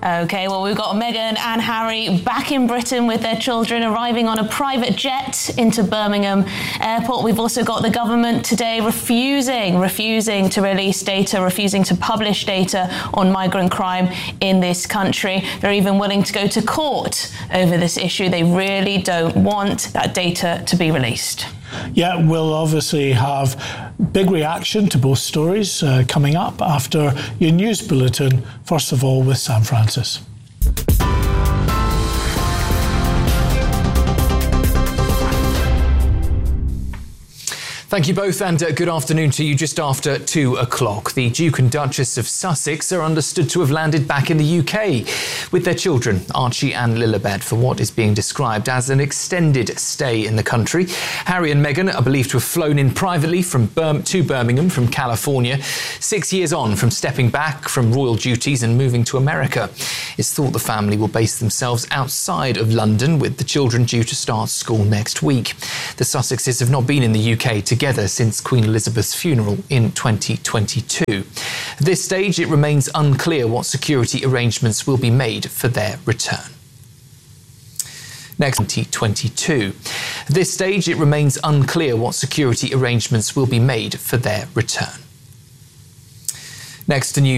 OK, well, we've got Meghan and Harry back in Britain with their children, arriving on a private jet into Birmingham Airport. We've also got the government today refusing to release data, refusing to publish data on migrant crime in this country. They're even willing to go to court over this issue. They really don't want that data to be released. Yeah, we'll obviously have big reaction to both stories coming up after your news bulletin, first of all with Sam Francis. Thank you both, and good afternoon to you. Just after 2 o'clock, the Duke and Duchess of Sussex are understood to have landed back in the UK with their children, Archie and Lilibet, for what is being described as an extended stay in the country. Harry and Meghan are believed to have flown in privately to Birmingham from California, 6 years on from stepping back from royal duties and moving to America. It's thought the family will base themselves outside of London, with the children due to start school next week. The Sussexes have not been in the UK together since Queen Elizabeth's funeral in 2022. At this stage, it remains unclear what security arrangements will be made for their return. Next, 2022. At this stage, it remains unclear what security arrangements will be made for their return. Next to news.